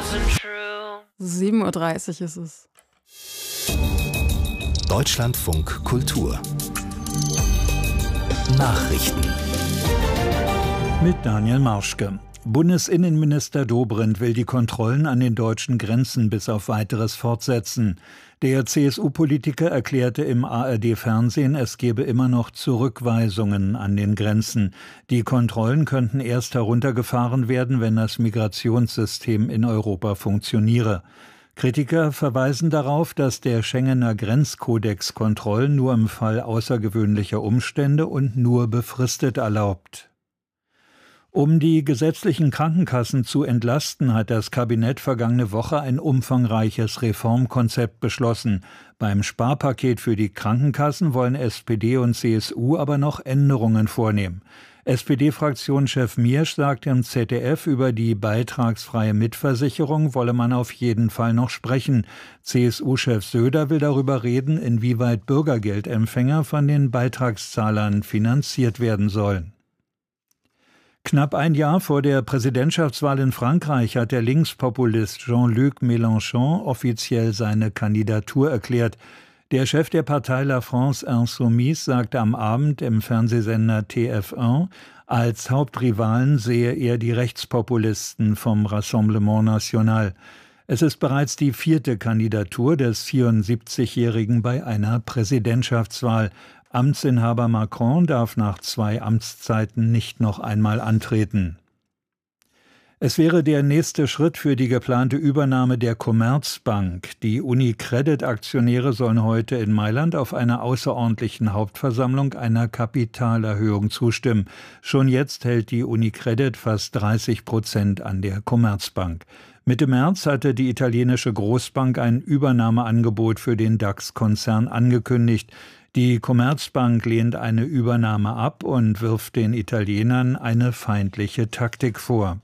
7:30 Uhr ist es. Deutschlandfunk Kultur Nachrichten mit Daniel Marschke. Bundesinnenminister Dobrindt will die Kontrollen an den deutschen Grenzen bis auf Weiteres fortsetzen. Der CSU-Politiker erklärte im ARD-Fernsehen, es gebe immer noch Zurückweisungen an den Grenzen. Die Kontrollen könnten erst heruntergefahren werden, wenn das Migrationssystem in Europa funktioniere. Kritiker verweisen darauf, dass der Schengener Grenzkodex Kontrollen nur im Fall außergewöhnlicher Umstände und nur befristet erlaubt. Um die gesetzlichen Krankenkassen zu entlasten, hat das Kabinett vergangene Woche ein umfangreiches Reformkonzept beschlossen. Beim Sparpaket für die Krankenkassen wollen SPD und CSU aber noch Änderungen vornehmen. SPD-Fraktionschef Miersch sagt im ZDF, über die beitragsfreie Mitversicherung wolle man auf jeden Fall noch sprechen. CSU-Chef Söder will darüber reden, inwieweit Bürgergeldempfänger von den Beitragszahlern finanziert werden sollen. Knapp ein Jahr vor der Präsidentschaftswahl in Frankreich hat der Linkspopulist Jean-Luc Mélenchon offiziell seine Kandidatur erklärt. Der Chef der Partei La France Insoumise sagte am Abend im Fernsehsender TF1, als Hauptrivalen sehe er die Rechtspopulisten vom Rassemblement National. Es ist bereits die 4. Kandidatur des 74-Jährigen bei einer Präsidentschaftswahl. Amtsinhaber Macron darf nach 2 Amtszeiten nicht noch einmal antreten. Es wäre der nächste Schritt für die geplante Übernahme der Commerzbank. Die UniCredit-Aktionäre sollen heute in Mailand auf einer außerordentlichen Hauptversammlung einer Kapitalerhöhung zustimmen. Schon jetzt hält die UniCredit fast 30% an der Commerzbank. Mitte März hatte die italienische Großbank ein Übernahmeangebot für den DAX-Konzern angekündigt. Die Commerzbank lehnt eine Übernahme ab und wirft den Italienern eine feindliche Taktik vor.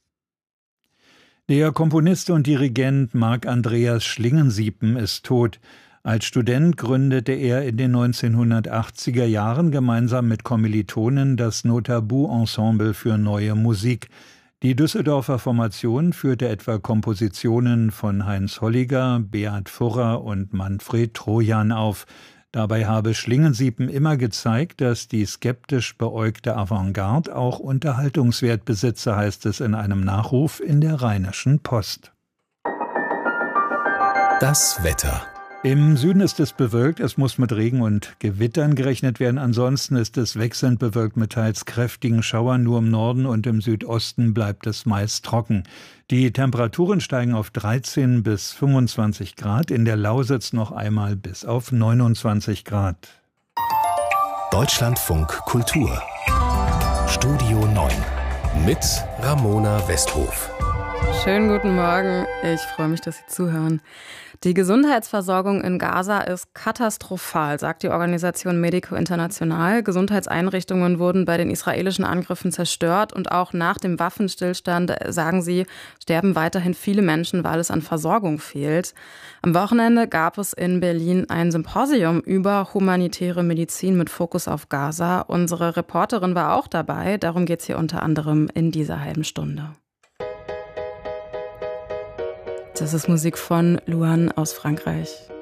Der Komponist und Dirigent Marc Andreas Schlingensiepen ist tot. Als Student gründete er in den 1980er Jahren gemeinsam mit Kommilitonen das Notabu Ensemble für neue Musik. Die Düsseldorfer Formation führte etwa Kompositionen von Heinz Holliger, Beat Furrer und Manfred Trojan auf. Dabei habe Schlingensiepen immer gezeigt, dass die skeptisch beäugte Avantgarde auch Unterhaltungswert besitze, heißt es in einem Nachruf in der Rheinischen Post. Das Wetter. Im Süden ist es bewölkt, es muss mit Regen und Gewittern gerechnet werden. Ansonsten ist es wechselnd bewölkt mit teils kräftigen Schauern. Nur im Norden und im Südosten bleibt es meist trocken. Die Temperaturen steigen auf 13 bis 25 Grad, in der Lausitz noch einmal bis auf 29 Grad. Deutschlandfunk Kultur Studio 9 mit Ramona Westhof. Schönen guten Morgen, ich freue mich, dass Sie zuhören. Die Gesundheitsversorgung in Gaza ist katastrophal, sagt die Organisation Medico International. Gesundheitseinrichtungen wurden bei den israelischen Angriffen zerstört und auch nach dem Waffenstillstand, sagen sie, sterben weiterhin viele Menschen, weil es an Versorgung fehlt. Am Wochenende gab es in Berlin ein Symposium über humanitäre Medizin mit Fokus auf Gaza. Unsere Reporterin war auch dabei, darum geht es hier unter anderem in dieser halben Stunde. Das ist Musik von Luan aus Frankreich.